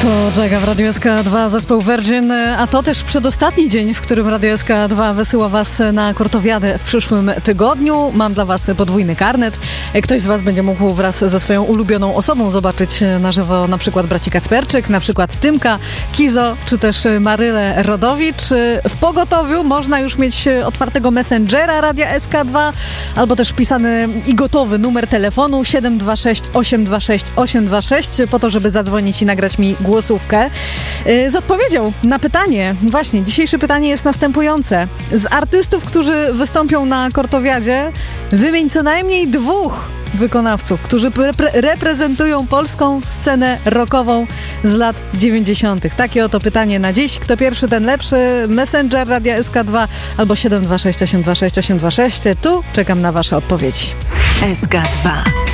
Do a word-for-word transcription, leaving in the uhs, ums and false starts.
To Jaga w Radiu S K dwa, zespół Virgin, a to też przedostatni dzień, w którym Radio S K dwa wysyła Was na Kortowiadę w przyszłym tygodniu. Mam dla Was podwójny karnet. Ktoś z Was będzie mógł wraz ze swoją ulubioną osobą zobaczyć na żywo na przykład braci Kasperczyk, na przykład Tymka, Kizo, czy też Marylę Rodowicz. W pogotowiu można już mieć otwartego Messengera Radia S K dwa, albo też wpisany i gotowy numer telefonu siedem dwa sześć osiem dwa sześć osiem dwa sześć po to, żeby zadzwonić i nagrać mi głosówkę z odpowiedzią na pytanie. Właśnie, dzisiejsze pytanie jest następujące. Z artystów, którzy wystąpią na Kortowiadzie, wymień co najmniej dwóch wykonawców, którzy repre- reprezentują polską scenę rockową z lat dziewięćdziesiątych. Takie oto pytanie na dziś. Kto pierwszy, ten lepszy. Messenger Radia S K dwa albo siedem dwa sześć osiem dwa sześć osiem dwa sześć. Tu czekam na Wasze odpowiedzi. S K dwa.